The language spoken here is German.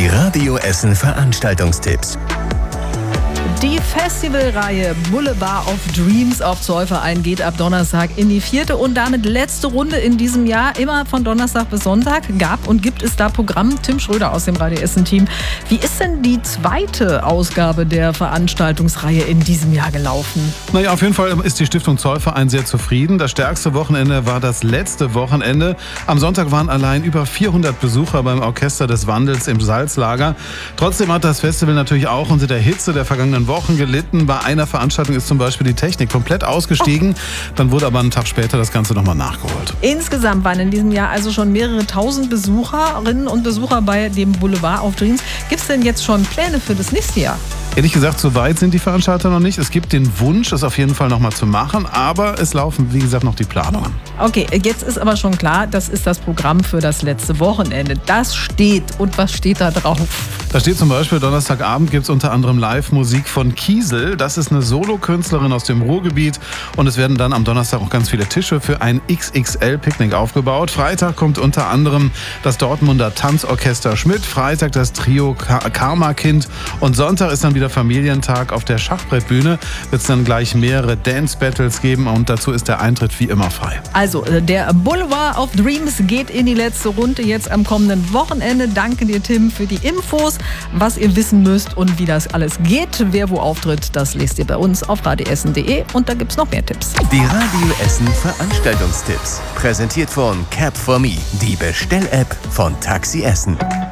Radio Essen Veranstaltungstipps. Die Festivalreihe Boulevard of Dreams auf Zollverein geht ab Donnerstag in die 4. und damit letzte Runde in diesem Jahr. Immer von Donnerstag bis Sonntag gab und gibt es da Programm. Tim Schröder aus dem Radio Essen-Team. Wie ist denn die zweite Ausgabe der Veranstaltungsreihe in diesem Jahr gelaufen? Naja, auf jeden Fall ist die Stiftung Zollverein sehr zufrieden. Das stärkste Wochenende war das letzte Wochenende. Am Sonntag waren allein über 400 Besucher beim Orchester des Wandels im Salzlager. Trotzdem hat das Festival natürlich auch unter der Hitze der vergangenen Wochen gelitten. Bei einer Veranstaltung ist zum Beispiel die Technik komplett ausgestiegen. Dann wurde aber einen Tag später das Ganze nochmal nachgeholt. Insgesamt waren in diesem Jahr also schon mehrere tausend Besucherinnen und Besucher bei dem Boulevard of Dreams. Gibt es denn jetzt schon Pläne für das nächste Jahr? Ehrlich gesagt, so weit sind die Veranstalter noch nicht. Es gibt den Wunsch, es auf jeden Fall nochmal zu machen, aber es laufen, wie gesagt, noch die Planungen. Okay, jetzt ist aber schon klar, das ist das Programm für das letzte Wochenende. Das steht. Und was steht da drauf? Da steht zum Beispiel, Donnerstagabend gibt es unter anderem Live-Musik von Kiesel. Das ist eine Solokünstlerin aus dem Ruhrgebiet. Und es werden dann am Donnerstag auch ganz viele Tische für ein XXL-Picknick aufgebaut. Freitag kommt unter anderem das Dortmunder Tanzorchester Schmidt. Freitag das Trio Karma-Kind. Und Sonntag ist dann wieder Familientag. Auf der Schachbrettbühne wird es dann gleich mehrere Dance-Battles geben. Und dazu ist der Eintritt wie immer frei. Also, der Boulevard of Dreams geht in die letzte Runde jetzt am kommenden Wochenende. Danke dir, Tim, für die Infos. Was ihr wissen müsst und wie das alles geht, wer wo auftritt, das lest ihr bei uns auf radioessen.de und da gibt's noch mehr Tipps. Die Radio Essen Veranstaltungstipps. Präsentiert von Cap4Me, die Bestell-App von Taxi Essen.